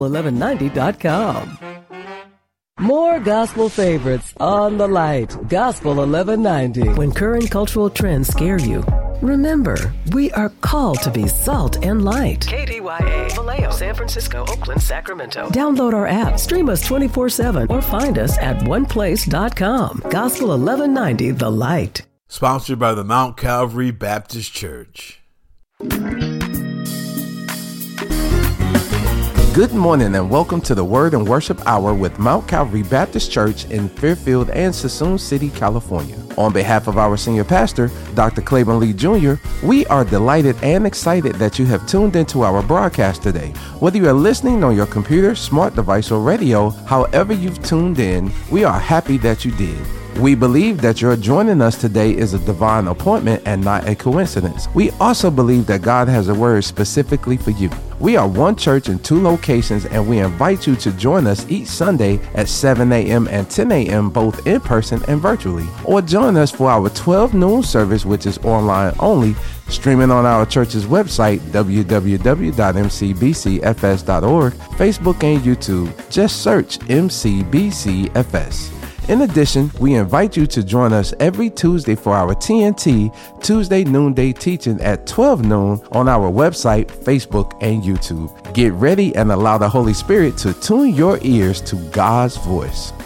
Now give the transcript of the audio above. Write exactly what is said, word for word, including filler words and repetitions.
eleven ninety dot com. More gospel favorites on the light. Gospel eleven ninety. When current cultural trends scare you, remember, we are called to be salt and light. K D Y A, Vallejo, San Francisco, Oakland, Sacramento. Download our app, stream us twenty-four seven, or find us at one place dot com. Gospel eleven ninety, The Light. Sponsored by the Mount Calvary Baptist Church. Good morning and welcome to the Word and Worship Hour with Mount Calvary Baptist Church in Fairfield and Sassoon City, California. On behalf of our senior pastor, Doctor Claiborne Lee Junior, we are delighted and excited that you have tuned into our broadcast today. Whether you are listening on your computer, smart device, or radio, however you've tuned in, we are happy that you did. We believe that your joining us today is a divine appointment and not a coincidence. We also believe that God has a word specifically for you. We are one church in two locations, and we invite you to join us each Sunday at seven a.m. and ten a.m. both in person and virtually. Or join us for our twelve noon service, which is online only, streaming on our church's website, w w w dot m c b c f s dot org, Facebook and YouTube. Just search M C B C F S. In addition, we invite you to join us every Tuesday for our T N T Tuesday Noonday Teaching at twelve noon on our website, Facebook, and YouTube. Get ready and allow the Holy Spirit to tune your ears to God's voice.